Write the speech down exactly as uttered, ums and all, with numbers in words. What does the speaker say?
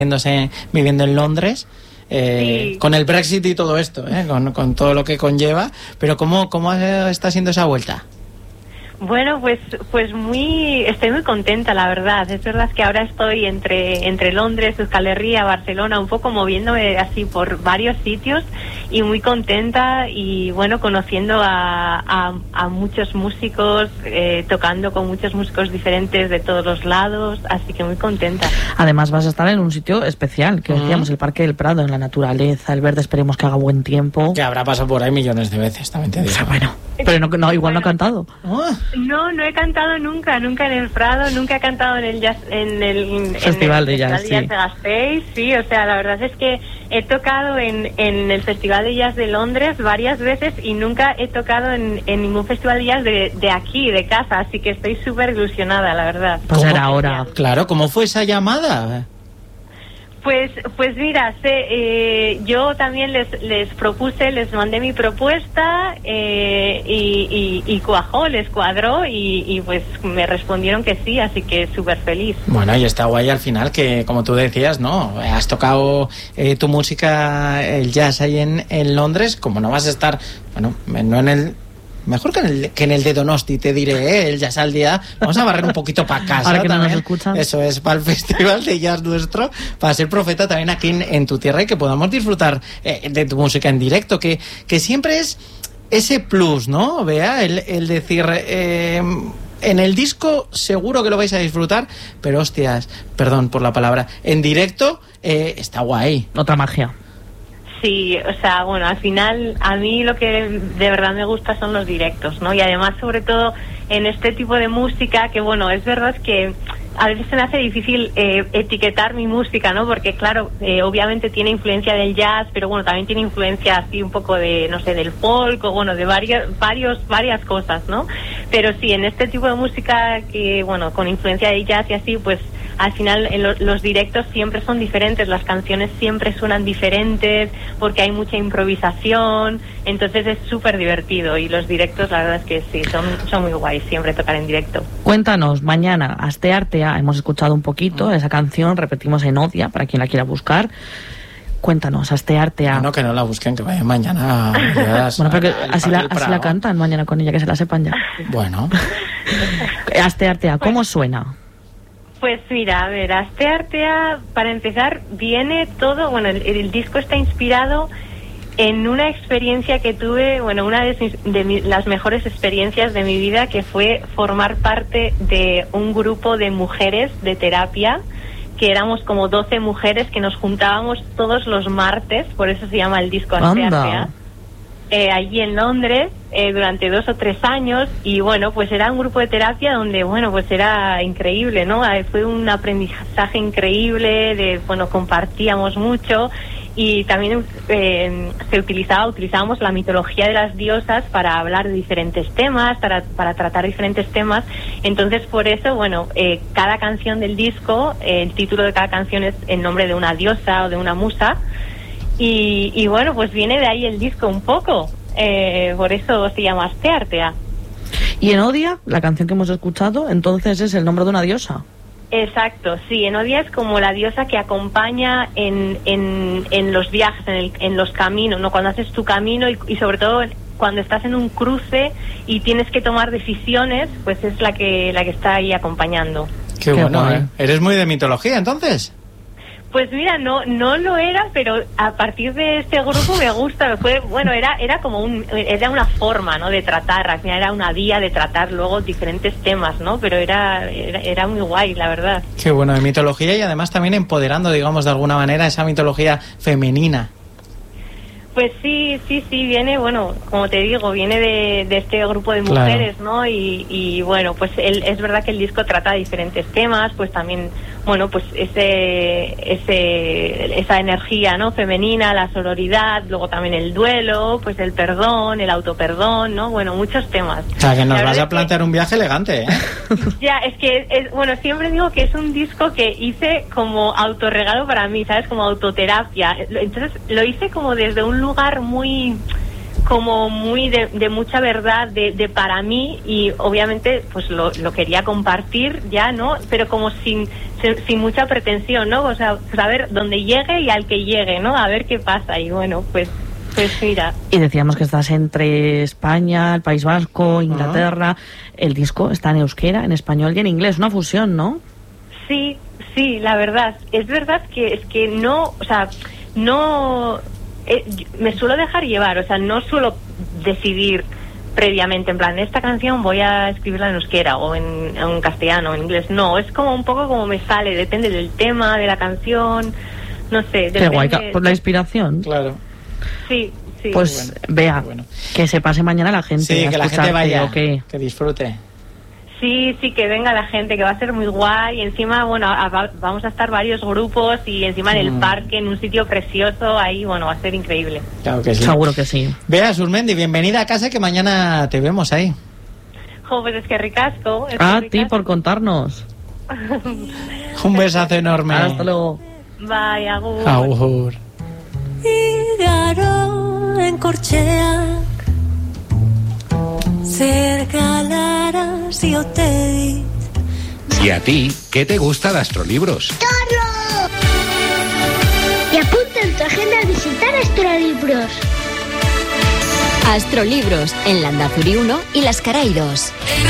viviendo en Londres, eh, Sí. con el Brexit y todo esto, eh, con, con todo lo que conlleva, pero ¿cómo, cómo está siendo esa vuelta? Bueno, pues pues muy estoy muy contenta, la verdad. Es verdad que ahora estoy entre entre Londres, Euskal Herria, Barcelona, un poco moviéndome así por varios sitios y muy contenta y bueno, conociendo a, a, a muchos músicos, eh, tocando con muchos músicos diferentes de todos los lados, así que muy contenta. Además vas a estar en un sitio especial, que Mm. decíamos, el Parque del Prado, en la naturaleza, el verde, esperemos que haga buen tiempo. Que habrá pasado por ahí millones de veces, también te O digo. sea, bueno, pero no, no igual no ha cantado. Ah, No, no he cantado nunca, nunca en el Prado, nunca he cantado en el jazz, en el Festival en de el Jazz, Festival sí. de Gasteiz, sí, o sea, la verdad es que he tocado en, en el Festival de Jazz de Londres varias veces y nunca he tocado en, en ningún festival de jazz de, de aquí, de casa, así que estoy súper ilusionada, la verdad. Pues ¿Cómo? era hora. claro, ¿cómo fue esa llamada? Pues, pues mira, sé, eh, yo también les, les propuse, les mandé mi propuesta eh, y, y, y cuajó, les cuadró y, y pues me respondieron que sí, así que súper feliz. Bueno, y está guay al final que, como tú decías, ¿no? Has tocado eh, tu música, el jazz ahí en, en Londres, como no vas a estar, bueno, no en el... Mejor que en el, que en el de Donosti, te diré, ¿eh? El Jazz al Día. Vamos a barrer un poquito para casa. Ahora que no nos también. escuchan. Eso es, para el Festival de Jazz nuestro, para ser profeta también aquí en, en tu tierra y que podamos disfrutar eh, de tu música en directo, que, que siempre es ese plus, ¿no? Vea, el, el decir... Eh, en el disco seguro que lo vais a disfrutar, pero hostias, perdón por la palabra, en directo eh, está guay. Otra magia. Sí, o sea, bueno, al final a mí lo que de verdad me gusta son los directos, ¿no? Y además, sobre todo, en este tipo de música, que bueno, es verdad que a veces se me hace difícil eh, etiquetar mi música, ¿no? Porque claro, eh, obviamente tiene influencia del jazz, pero bueno, también tiene influencia así un poco de, no sé, del folk, o bueno, de varios, varios, varias cosas, ¿no? Pero sí, en este tipo de música que, bueno, con influencia del jazz y así, pues al final en lo, los directos siempre son diferentes, las canciones siempre suenan diferentes porque hay mucha improvisación, entonces es súper divertido y los directos la verdad es que sí, son, son muy guays siempre tocar en directo. Cuéntanos, mañana, Asteartea, hemos escuchado un poquito esa canción, repetimos en Odia, para quien la quiera buscar. Cuéntanos, Asteartea. Bueno, que no la busquen, que vayan mañana. a- Bueno, pero que al así, la, Parque del así la Prado. cantan mañana con ella, que se la sepan ya. Bueno, Asteartea, ¿cómo suena? Pues mira, a ver, Asteartea, para empezar, viene todo, bueno, el, el disco está inspirado en una experiencia que tuve, bueno, una de, mis- de mi- las mejores experiencias de mi vida, que fue formar parte de un grupo de mujeres de terapia, que éramos como doce mujeres que nos juntábamos todos los martes, por eso se llama el disco Asteartea. Anda. Eh, allí en Londres eh, durante dos o tres años y bueno, pues era un grupo de terapia donde bueno, pues era increíble, ¿no? Eh, fue un aprendizaje increíble, de bueno, compartíamos mucho y también eh, se utilizaba, utilizábamos la mitología de las diosas para hablar de diferentes temas, para, para tratar diferentes temas, entonces por eso, bueno, eh, cada canción del disco, eh, el título de cada canción es el nombre de una diosa o de una musa. Y, y bueno, pues viene de ahí el disco un poco, eh, por eso se llama Asteartea. Y en Odia, la canción que hemos escuchado, entonces es el nombre de una diosa. Exacto, sí, Enodia es como la diosa que acompaña en, en, en los viajes, en, el, en los caminos, ¿no? Cuando haces tu camino y, y sobre todo cuando estás en un cruce y tienes que tomar decisiones, pues es la que, la que está ahí acompañando. qué, Qué bueno, guay. ¿eh? ¿Eres muy de mitología entonces? Pues mira, no no lo era, pero a partir de este grupo me gusta, fue bueno, era era como un era una forma, ¿no?, de tratar, al final era una vía de tratar luego diferentes temas, ¿no? Pero era era, era muy guay, la verdad. Qué bueno, de mitología y además también empoderando, digamos, de alguna manera esa mitología femenina. Pues sí, sí, sí, viene, bueno, como te digo, viene de, de este grupo de Claro. mujeres, ¿no? Y, y bueno, pues el, es verdad que el disco trata diferentes temas, pues también, bueno, pues ese, ese, esa energía, ¿no?, femenina, la sororidad, luego también el duelo, pues el perdón, el autoperdón, ¿no? Bueno, muchos temas. O sea, que nos La vas verdad a es que- plantear un viaje elegante, ¿eh? Ya, es que, es, bueno, siempre digo que es un disco que hice como autorregalo para mí, ¿sabes? Como autoterapia. Entonces lo hice como desde un lugar muy, como muy de, de mucha verdad, de, de para mí, y obviamente pues lo, lo quería compartir ya, ¿no? Pero como sin, se- sin mucha pretensión, ¿no? O sea, pues a ver dónde llegue y al que llegue, ¿no? A ver qué pasa. Y bueno, pues, pues mira. Y decíamos que estás entre España, el País Vasco, Inglaterra. El disco está en euskera, en español y en inglés. Una fusión, ¿no? Sí, sí, la verdad. Es verdad que es que no, o sea, no eh, yo- me suelo dejar llevar, o sea, no suelo decidir previamente en plan, esta canción voy a escribirla en euskera o en, en castellano o en inglés. No, es como un poco como me sale, depende del tema, de la canción, no sé, Qué guay, depende. por la inspiración. Claro. Sí, sí. Pues Bueno, vea, bueno. que se pase mañana la gente. Sí, a que la gente escucharte, vaya, ¿o qué? que disfrute. Sí, sí, que venga la gente, que va a ser muy guay. Y encima, bueno, a- a- vamos a estar varios grupos y encima en el Mm. parque, en un sitio precioso, ahí, bueno, va a ser increíble. Claro que sí. Seguro que sí. Vea, Surmendi, bienvenida a casa, que mañana te vemos ahí. Jo, pues es que ricasco. Es que A ti ricasco. por contarnos. Un besazo enorme. Hasta luego. Bye, agur. Agur. Igaroen kortxeak zer galarazio te dit. ¿Y a ti qué te gusta de Astrolibros? Y apunta en tu agenda a visitar Astrolibros. Astrolibros en Landazuri uno y Las Caray dos.